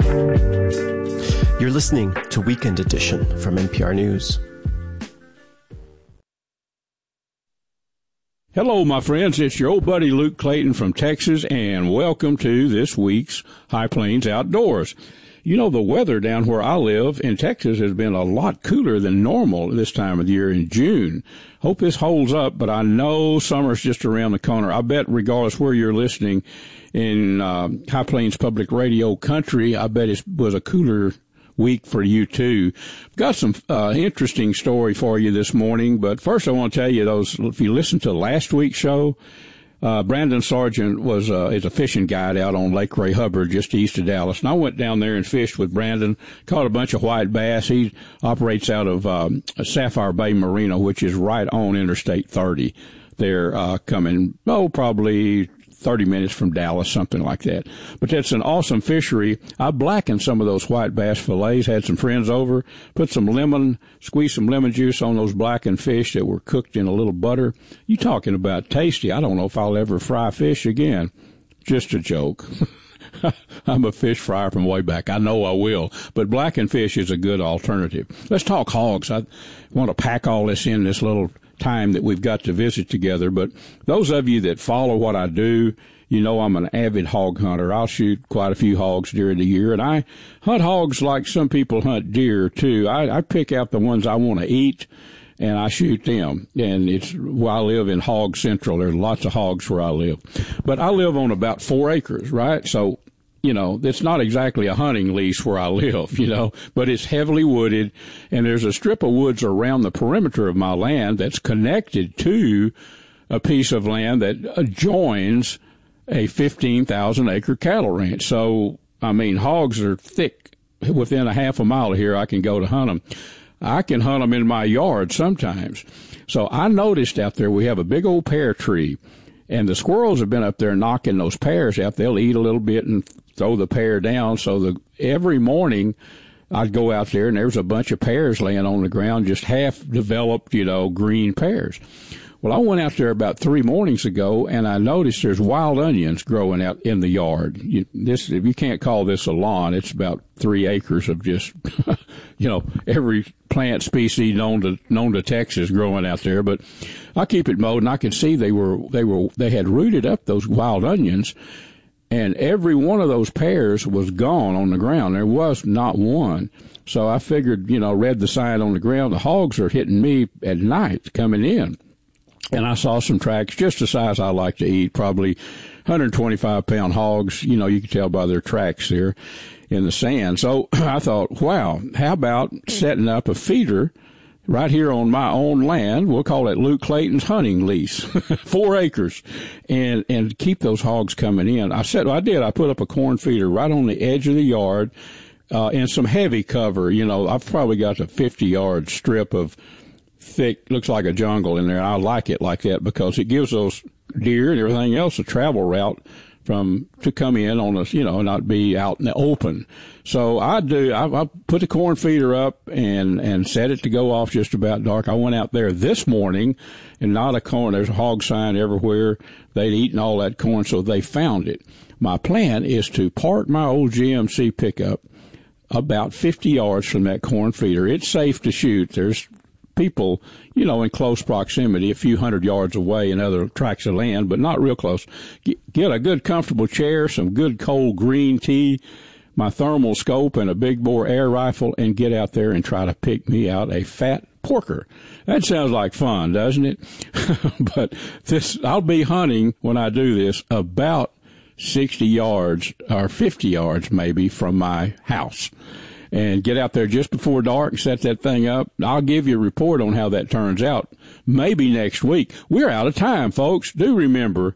You're listening to Weekend Edition from NPR News. Hello, my friends. It's your old buddy Luke Clayton from Texas, and welcome to this week's High Plains Outdoors. You know, the weather down where I live in Texas has been a lot cooler than normal this time of the year in June. Hope this holds up, but I know summer's just around the corner. I bet regardless where you're listening in High Plains Public Radio country, I bet it was a cooler week for you too. Got some interesting story for you this morning, but first I want to tell you if you listened to last week's show, Brandon Sargent is a fishing guide out on Lake Ray Hubbard just east of Dallas, and I went down there and fished with Brandon, caught a bunch of white bass. He operates out of Sapphire Bay Marina, which is right on Interstate 30. They're coming, probably 30 minutes from Dallas, something like that. But that's an awesome fishery. I blackened some of those white bass fillets, had some friends over, squeezed some lemon juice on those blackened fish that were cooked in a little butter. You talking about tasty. I don't know if I'll ever fry fish again. Just a joke. I'm a fish fryer from way back. I know I will. But blackened fish is a good alternative. Let's talk hogs. I want to pack all this in this little time that we've got to visit together. But those of you that follow what I do, you know I'm an avid hog hunter. I'll shoot quite a few hogs during the year, and I hunt hogs like some people hunt deer too. I pick out the ones I want to eat, and I shoot them. And it's where I live in Hog Central. There's lots of hogs where I live. But I live on about 4 acres, right? So, you know, it's not exactly a hunting lease where I live, but it's heavily wooded, and there's a strip of woods around the perimeter of my land that's connected to a piece of land that adjoins a 15,000-acre cattle ranch. So, I mean, hogs are thick. Within a half a mile of here, I can go to hunt them. I can hunt them in my yard sometimes. So I noticed out there we have a big old pear tree, and the squirrels have been up there knocking those pears out. They'll eat a little bit and throw the pear down. So every morning I'd go out there and there was a bunch of pears laying on the ground, just half developed, green pears. Well, I went out there about 3 mornings ago, and I noticed there's wild onions growing out in the yard. You can't call this a lawn. It's about 3 acres of just, every plant species known to Texas growing out there. But I keep it mowed, and I could see they had rooted up those wild onions, and every one of those pears was gone on the ground. There was not one. So I figured, read the sign on the ground, the hogs are hitting me at night coming in. And I saw some tracks just the size I like to eat, probably 125-pound hogs. You can tell by their tracks there in the sand. So I thought, wow, how about setting up a feeder right here on my own land? We'll call it Luke Clayton's hunting lease, 4 acres, and keep those hogs coming in. I put up a corn feeder right on the edge of the yard, and some heavy cover. I've probably got a 50-yard strip of thick, looks like a jungle in there. I like it like that because it gives those deer and everything else a travel route to come in on us, not be out in the open. So I put the corn feeder up and set it to go off just about dark. I went out there this morning, and not a corn. There's a hog sign everywhere. They'd eaten all that corn, so they found it. My plan is to park my old GMC pickup about 50 yards from that corn feeder. It's safe to shoot. There's people, in close proximity, a few hundred yards away in other tracts of land, but not real close. Get a good, comfortable chair, some good cold green tea, my thermal scope, and a big bore air rifle, and get out there and try to pick me out a fat porker. That sounds like fun, doesn't it? But I'll be hunting when I do this about 60 yards or 50 yards maybe from my house. And get out there just before dark and set that thing up. I'll give you a report on how that turns out maybe next week. We're out of time, folks. Do remember,